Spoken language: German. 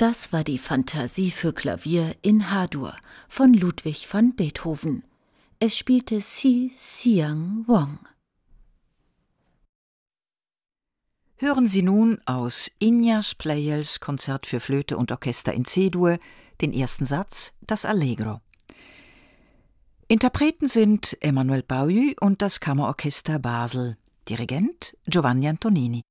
Das war die Fantasie für Klavier in H-Dur von Ludwig van Beethoven. Es spielte Si Siang Wong. Hören Sie nun aus Ignaz Pleyels Konzert für Flöte und Orchester in C-Dur den ersten Satz, das Allegro. Interpreten sind Emmanuel Pahu und das Kammerorchester Basel. Dirigent Giovanni Antonini.